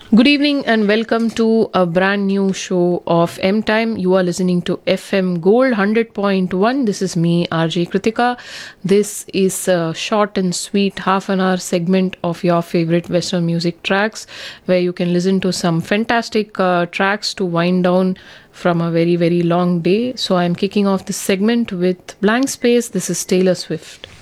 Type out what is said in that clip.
Good evening and welcome to a brand new show of M Time. You are listening to FM Gold 100.1. This is me, RJ Kritika. This is a short and sweet half an hour segment of your favorite Western music tracks where you can listen to some fantastic tracks to wind down from a very, very long day. So I'm kicking off this segment with Blank Space. This is Taylor Swift.